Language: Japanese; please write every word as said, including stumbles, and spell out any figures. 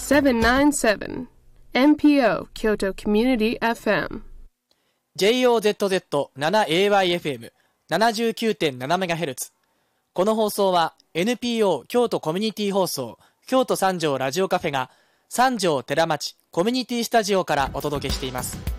seven nine sevenエムピーオー Kyoto Community エフエムジェイオーゼットゼットセブンエーワイエフエムななじゅうきゅうてんななメガヘルツ。この放送は エヌピーオー 京都コミュニティ放送京都三条ラジオカフェが三条寺町コミュニティスタジオからお届けしています。